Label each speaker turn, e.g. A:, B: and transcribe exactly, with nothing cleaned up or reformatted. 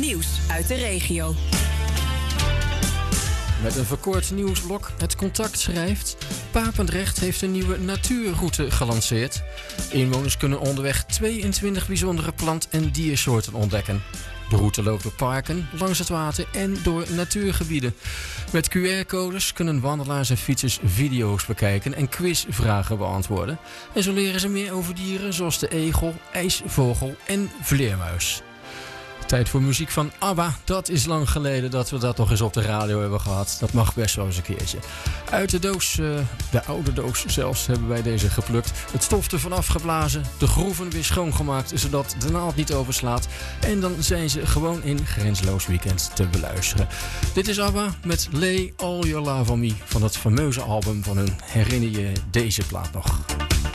A: Nieuws uit de regio.
B: Met een verkort nieuwsblok. Het Contact schrijft: Papendrecht heeft een nieuwe natuurroute gelanceerd. Inwoners kunnen onderweg tweeëntwintig bijzondere plant- en diersoorten ontdekken. De route loopt door parken, langs het water en door natuurgebieden. Met Q R-codes kunnen wandelaars en fietsers video's bekijken en quizvragen beantwoorden. En zo leren ze meer over dieren zoals de egel, ijsvogel en vleermuis. Tijd voor muziek van ABBA. Dat is lang geleden dat we dat nog eens op de radio hebben gehad. Dat mag best wel eens een keertje. Uit de doos, uh, de oude doos zelfs, hebben wij deze geplukt. Het stof ervan afgeblazen, de groeven weer schoongemaakt, zodat de naald niet overslaat. En dan zijn ze gewoon in Grenzeloos Weekend te beluisteren. Dit is ABBA met Lay All Your Love On Me van het fameuze album van hun. Herinner je deze plaat nog?